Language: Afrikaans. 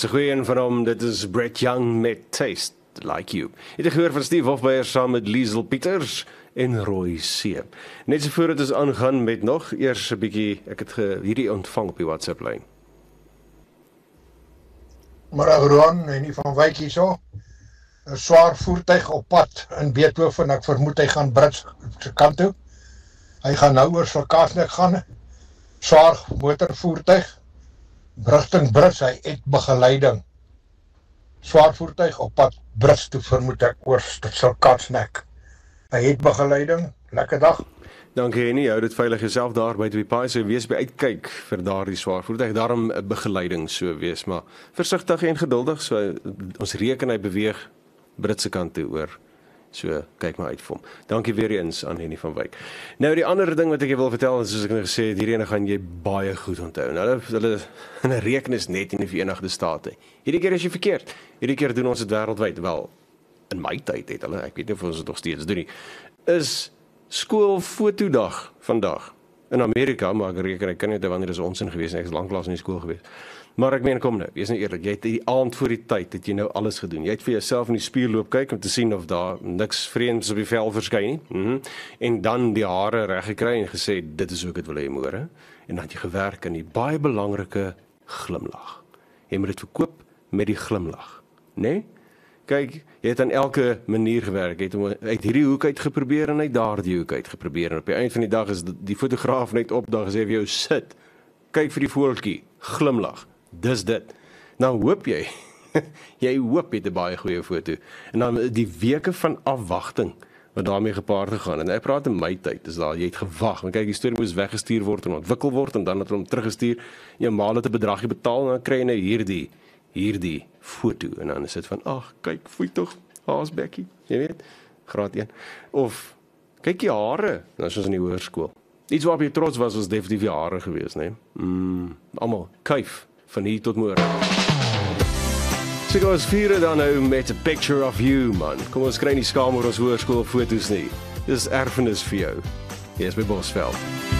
'n goeie een van hom, dit is Brett Young met Taste Like You. Het gehoor van Steve Hofmeyer saam met Liesel Pieters en Roy C. Net so voor het ons aangaan met nog, eers 'n bietjie, ek het hierdie ontvang op die WhatsApp lyn. Môre Roan, en nie van Wyk hierso. 'n Swaar voertuig op pad in Beethoven, ek vermoed hy gaan Brits se kant toe. Hy gaan nou oor Vilkaasnek gaan. Swaar motorvoertuig, rigting Brits, hy het begeleiding. Swaar voertuig op pad Brits toe, vermoed ek oor Vilkaasnek. Hy het begeleiding, lekker dag. Dankie Henny, hou dit veilig jouself daar by die paai, so wees by uitkyk vir daardie swaar voertuig, daarom 'n begeleiding so wees, maar versigtig en geduldig, so ons reken hy beweeg Britse kant toe oor. So, kyk maar uit vir hom. Dankie weer eens aan Henny van Wyk. Nou, die ander ding wat ek wil vertel, is soos ek nou gesê het, hierdie ene gaan jy baie goed onthou. Nou, hulle in 'n rekenis net in die Verenigde State. Hierdie keer is jy verkeerd. Hierdie keer doen ons dit wêreldwyd. Wel, in my tyd het hulle, ek weet nie of ons dit nog steeds doen nie, is skoolfotodag vandag. In Amerika, maar ek reken, ek kan nie wanneer is onsin gewees, ek is lanklaas in die skool gewees. Maar ek meen, kom nou, wees nou eerlik, jy het die aand voor die tyd, het jy nou alles gedoen. Jy het vir jouself in die spieël loop kyk, om te sien of daar niks vreemds op die vel verskyn nie. En dan die hare reg gekry en gesê, dit is hoe ek het wil hê môre. En dan het jy gewerk in die baie belangrike glimlag. Jy moet dit verkoop met die glimlag, né? Kyk, jy het aan elke manier gewerk, jy het uit hierdie hoek uit geprobeer en uit daardie hoek uit geprobeer. En op die eind van die dag is die fotograaf net op, dan gesê vir jou, sit, kyk vir die voeltjie, glimlag. Dis dit. Nou hoop jy, jy hoop jy het 'n baie goeie foto. En dan die weke van afwagting wat daarmee gepaard gegaan. En ek praat in my tyd, is daar, jy het gewag. Want kyk, die storie moes weggestuur word en ontwikkel word en dan het hom teruggestuur. Jou maal het 'n bedragie betaal en dan kry jy nou hierdie foto. En dan is dit van, ag, kyk, foei tog, haas Bekkie, jy weet, graad 1. Of kyk die hare, nou is ons in die hoërskool. Iets waarop jy trots was definitief die hare gewees, né? Almal kuif van hier tot môre. So kom ons vier dan nou met a picture of you, man. Kom ons kry nie skaam oor ons hoërskool foto's nie. Dis erfenis vir jou. Hier is by Bosveld.